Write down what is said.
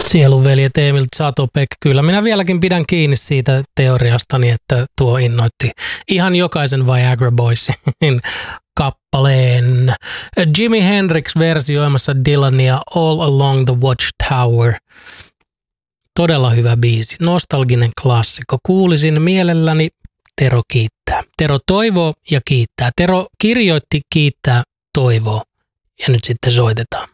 Sielunveljet Emil Zatopek. Kyllä minä vieläkin pidän kiinni siitä teoriastani, että tuo innoitti ihan jokaisen Viagra Boysin kappaleen. Jimi Hendrix versioimassa Dylania All Along the Watchtower. Todella hyvä biisi, nostalginen klassikko. Kuulisin mielelläni. Tero kiittää. Tero toivoo ja kiittää. Tero kirjoitti, kiittää, toivoo. Ja nyt sitten soitetaan.